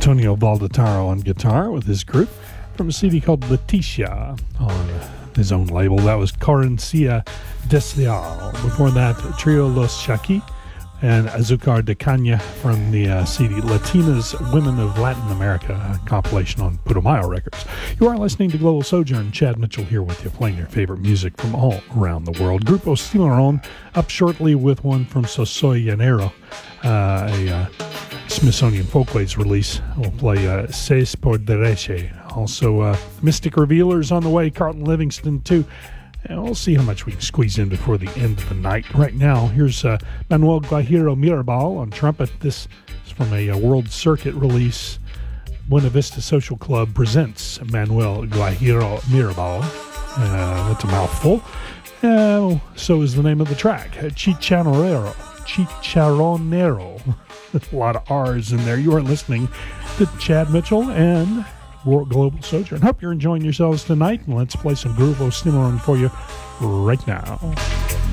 Antonio Baldataro on guitar with his group from a CD called Leticia on his own label. That was Corencia Deseal. Before that, Trio Los Shaki and Azucar de Caña from the CD Latinas Women of Latin America, a compilation on Putumayo Records. You are listening to Global Sojourn. Chad Mitchell here with you, playing your favorite music from all around the world. Grupo Cimarron up shortly with one from Sosoy Llanero, a Smithsonian Folkways release. We'll play Seis por Dereche. Also, Mystic Revealers on the way, Carlton Livingston too. And we'll see how much we can squeeze in before the end of the night. Right now, here's Manuel Guajiro Mirabal on trumpet. This is from a World Circuit release. Buena Vista Social Club presents Manuel Guajiro Mirabal. That's a mouthful. So is the name of the track, Chicharronero. A lot of R's in there. You are listening to Chad Mitchell and Global Sojourn. Hope you're enjoying yourselves tonight, and let's play some Grupo Cimarron for you right now.